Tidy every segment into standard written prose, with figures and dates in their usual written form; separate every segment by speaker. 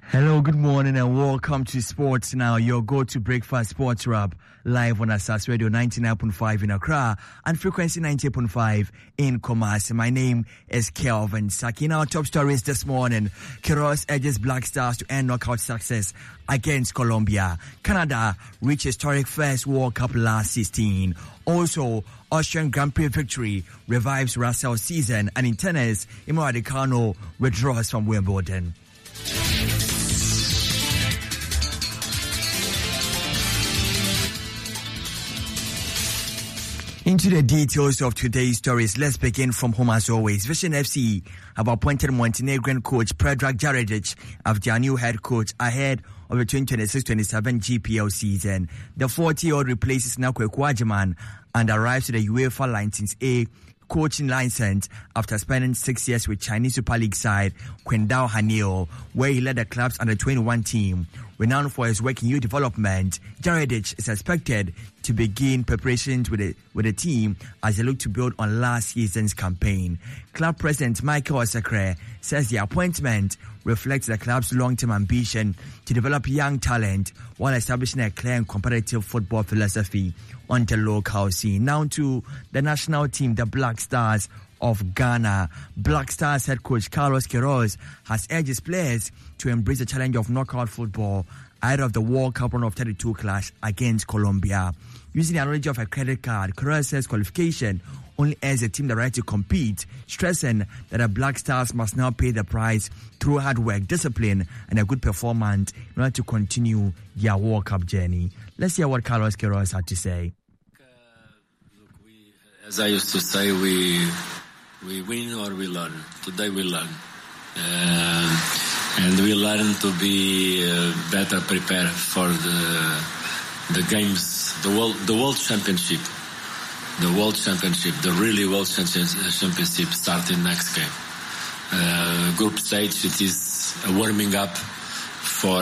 Speaker 1: Hello, good morning and welcome to Sports Now, your go-to breakfast sports wrap, live on Asas Radio 99.5 in Accra and frequency 98.5 in Kumasi. My name is Kelvin Saki. Now, top stories this morning. Queiroz edges Black Stars to end knockout success against Colombia. Canada reached historic first World Cup last 16. Also, Austrian Grand Prix victory revives Russell's season, and in tennis, Imo Raducanu withdraws from Wimbledon. Into the details of today's stories, let's begin from home as always. Vision FC have appointed Montenegrin coach Predrag Jarajic as their new head coach ahead of the 2026-27 GPL season. The 40-year-old replaces Nakwe Kwajaman and arrives to the UEFA License A coaching license after spending 6 years with Chinese Super League side Qingdao Hanil, where he led the club's under-21 team. Renowned for his work in youth development, Jarajic is expected to begin preparations with the team as they look to build on last season's campaign. Club president Michael Osekre says the appointment reflects the club's long-term ambition to develop young talent while establishing a clear and competitive football philosophy on the local scene. Now to the national team, the Black Stars of Ghana. Black Stars head coach Carlos Queiroz has urged his players to embrace the challenge of knockout football ahead of the World Cup round of 32 clash against Colombia. Using the analogy of a credit card, Queiroz says qualification only earns the team the right to compete, stressing that the Black Stars must now pay the price through hard work, discipline, and a good performance in order to continue their World Cup journey. Let's hear what Carlos Queiroz had to say.
Speaker 2: As I used to say, we win or we learn. Today we learn. And we learn to be better prepared for the games, the World Championship. The World Championship, the really World Championship starting next game. Group stage, it is a warming up for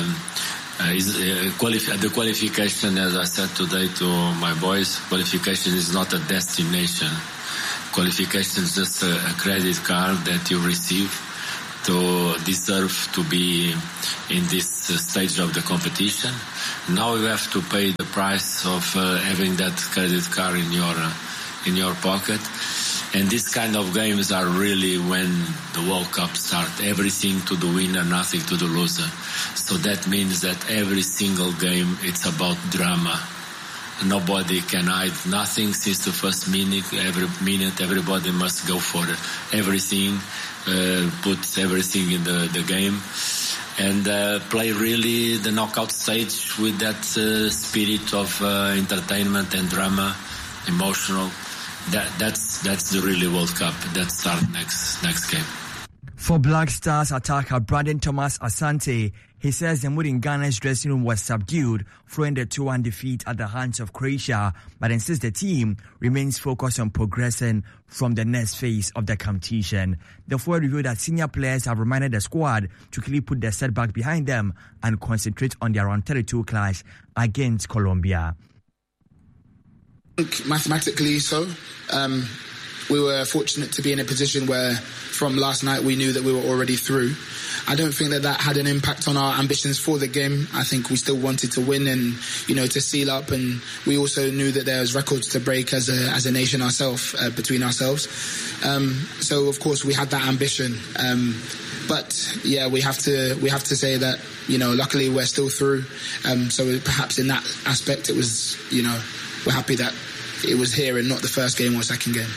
Speaker 2: the qualification. As I said today to my boys, qualification is not a destination. Qualification is just a credit card that you receive to deserve to be in this stage of the competition. Now you have to pay the price of having that credit card in your pocket. And these kind of games are really when the World Cup starts. Everything to the winner, nothing to the loser. So that means that every single game, it's about drama. Nobody can hide nothing since the first minute. Every minute, everybody must go for everything, put everything in the game, and play really the knockout stage with that spirit of entertainment and drama, emotional. That's the really World Cup. That starts next game.
Speaker 1: For Black Stars attacker Brandon Thomas Asante, he says the mood in Ghana's dressing room was subdued following the 2-1 defeat at the hands of Croatia, but insists the team remains focused on progressing from the next phase of the competition. The forward revealed that senior players have reminded the squad to quickly put their setback behind them and concentrate on their round 32 clash against Colombia.
Speaker 3: Mathematically so. We were fortunate to be in a position where from last night we knew that we were already through. I don't think that had an impact on our ambitions for the game. I think we still wanted to win and, to seal up, and we also knew that there was records to break as a nation ourselves, between ourselves. So of course we had that ambition. But yeah, we have to say that, luckily we're still through. So perhaps in that aspect it was, we're happy that it was here and not the first game or second game.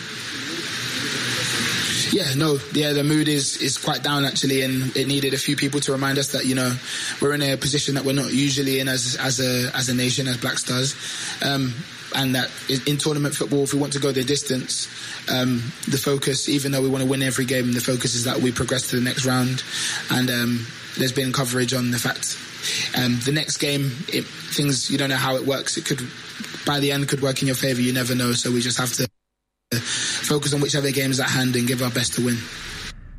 Speaker 3: The mood is quite down actually, and it needed a few people to remind us that we're in a position that we're not usually in as a nation, as Black Stars, and that in tournament football, if we want to go the distance, the focus, even though we want to win every game, the focus is that we progress to the next round, and there's been coverage on the fact the next game, things, you don't know how it works. It could, by the end, could work in your favour. You never know. So we just have to focus on whichever game is at hand and give our best to win.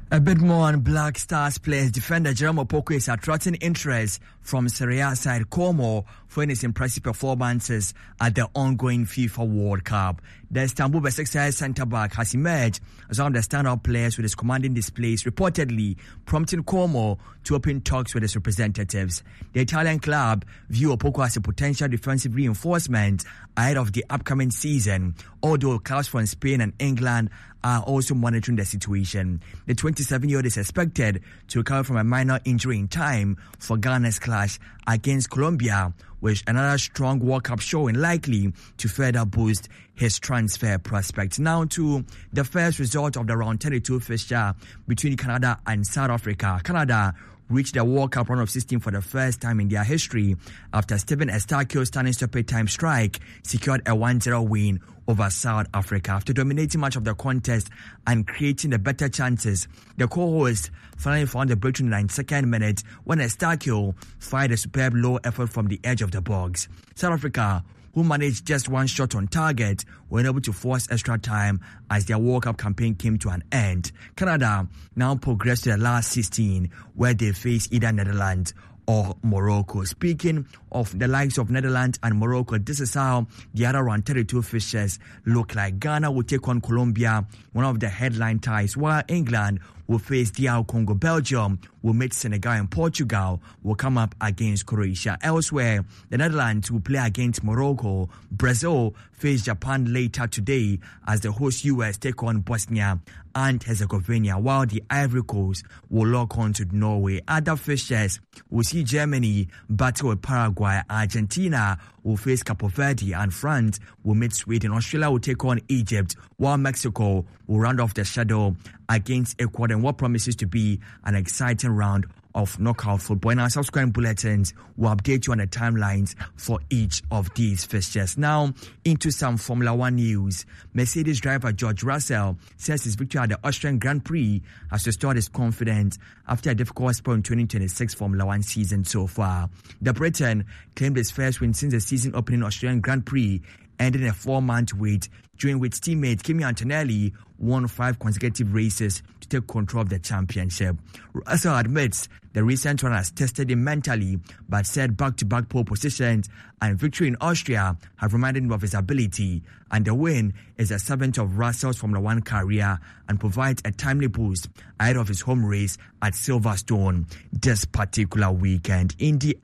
Speaker 1: A bit more on Black Stars players. Defender Jerome Opoku is attracting interest from Serie A side Como for his impressive performances at the ongoing FIFA World Cup. The Istanbul Besiktas centre-back has emerged as one of the standout players with his commanding displays, reportedly prompting Como to open talks with his representatives. The Italian club view Opoku as a potential defensive reinforcement ahead of the upcoming season, although clubs from Spain and England are also monitoring the situation. The 27-year-old is expected to recover from a minor injury in time for Ghana's clash against Colombia, with another strong World Cup showing likely to further boost his transfer prospects. Now to the first result of the round 32 fixture between Canada and South Africa. Canada reached the World Cup round of 16 for the first time in their history after Stephen Eustáquio's stunning stoppage time strike secured a 1-0 win over South Africa. After dominating much of the contest and creating the better chances, the co-hosts finally found the breakthrough in the 92nd minute when Eustáquio fired a superb low effort from the edge of the box. South Africa, who managed just one shot on target, were unable to force extra time as their World Cup campaign came to an end. Canada now progressed to the last 16, where they face either Netherlands or Morocco. Speaking of the likes of Netherlands and Morocco, this is how the other round 32 fixtures look like. Ghana will take on Colombia, one of the headline ties, while England will face DR Congo. Belgium will meet Senegal, and Portugal will come up against Croatia. Elsewhere, the Netherlands will play against Morocco. Brazil face Japan later today as the host US take on Bosnia and Herzegovina, while the Ivory Coast will lock on to Norway. Other fixtures will see Germany battle with Paraguay. Argentina will face Cape Verde, and France will meet Sweden. Australia will take on Egypt, while Mexico will round off the schedule against Ecuador in what promises to be an exciting round of knockout football. In our subsequent bulletins, we'll update you on the timelines for each of these fixtures. Now, into some Formula One news. Mercedes driver George Russell says his victory at the Austrian Grand Prix has restored his confidence after a difficult spell in 2026 Formula One season so far. The Briton claimed his first win since the season opening Austrian Grand Prix, ending a 4-month wait, during which teammate Kimi Antonelli won 5 consecutive races to take control of the championship. Russell admits the recent run has tested him mentally, but said back-to-back pole positions and victory in Austria have reminded him of his ability, and the win is the 7th of Russell's Formula One career and provides a timely boost ahead of his home race at Silverstone this particular weekend. In the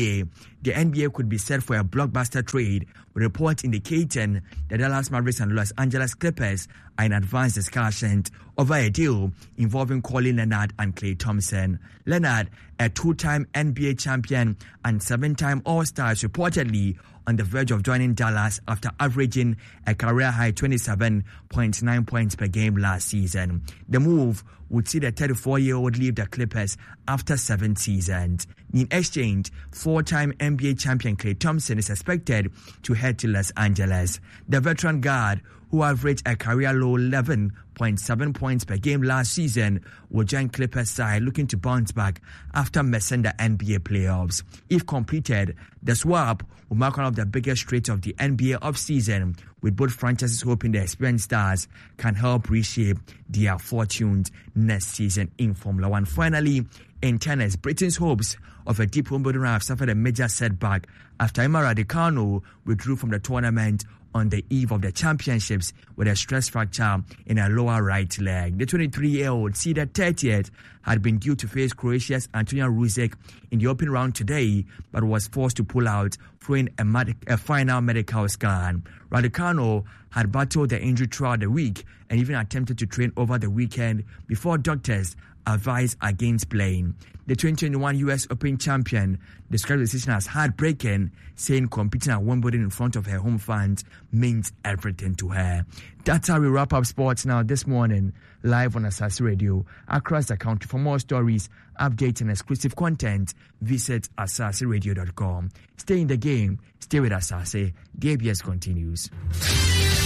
Speaker 1: NBA could be set for a blockbuster trade, with reports indicating the Dallas Mavericks and Los Angeles Clippers are in advanced discussions over a deal involving Kawhi Leonard and Klay Thompson. Leonard, a 2-time NBA champion and 7-time All-Star, is reportedly on the verge of joining Dallas after averaging a career-high 27.9 points per game last season. The move would see the 34-year-old leave the Clippers after 7 seasons. In exchange, 4-time NBA champion Klay Thompson is expected to head to Los Angeles. The veteran guard, who averaged a career-low 11.7 points per game last season, will join Clippers side looking to bounce back after missing the NBA playoffs. If completed, the swap will mark one of the biggest trades of the NBA offseason, with both franchises hoping the experienced stars can help reshape their fortunes next season in Formula One. Finally, in tennis, Britain's hopes of a deep Wimbledon have suffered a major setback after Emma Raducanu withdrew from the tournament on the eve of the championships with a stress fracture in her lower right leg. The 23-year-old, seeded 30th, had been due to face Croatia's Antonija Ružić in the open round today, but was forced to pull out following a final medical scan. Raducanu had battled the injury throughout the week and even attempted to train over the weekend before doctors advised against playing. The 2021 US Open champion described the decision as heartbreaking, saying competing at Wimbledon in front of her home fans means everything to her. That's how we wrap up sports now this morning, live on Asase Radio across the country. For more stories, updates, and exclusive content, visit asaseradio.com. Stay in the game, stay with Asase. The ABS continues.